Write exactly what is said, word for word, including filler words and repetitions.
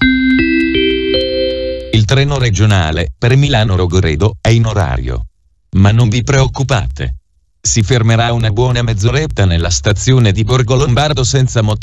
Il treno regionale per Milano-Rogoredo è in orario. Ma non vi preoccupate. Si fermerà una buona mezz'oretta nella stazione di Borgo Lombardo senza motivo.